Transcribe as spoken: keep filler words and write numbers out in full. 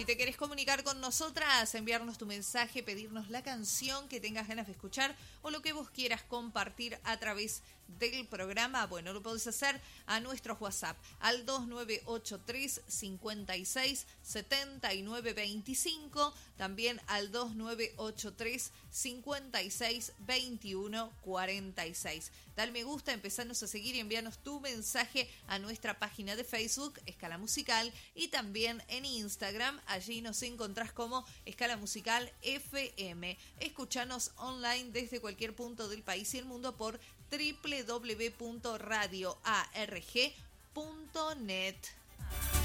te querés comunicar con nosotras, enviarnos tu mensaje, pedirnos la canción que tengas ganas de escuchar o lo que vos quieras compartir a través del programa, bueno, lo podés hacer a nuestro WhatsApp al dos nueve ocho tres, cinco seis, siete nueve dos cinco, también al dos nueve ocho tres, cinco seis, dos uno cuatro seis. Dale me gusta, empezarnos a seguir y envíanos tu mensaje a nuestra página de Facebook, Escala Musical, y también en Instagram, allí nos encontrás como Escala Musical F M. Escuchanos online desde cualquier punto del país y el mundo por doble u doble u doble u punto radio arg punto net.